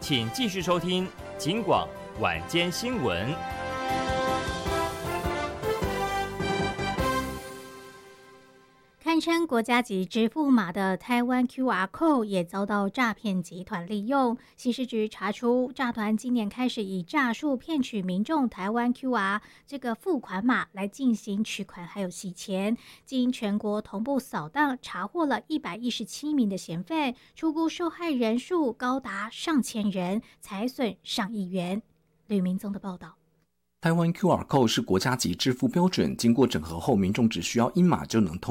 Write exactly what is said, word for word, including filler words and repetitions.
请继续收听警广晚间新闻。 堪称国家级支付码的台湾 Q R Code 也遭到诈骗集团利用。刑事局查出，诈团今年开始以诈术骗取民众台湾 Q R 这个付款码来进行取款还有洗钱。经全国同步扫荡，查获了一百一十七名的嫌犯，初估受害人数高达上千人，财损上亿元。吕明宗的报道。 台湾 Q R Code 是国家级支付标准，经过整合后，民众只需要一码就能通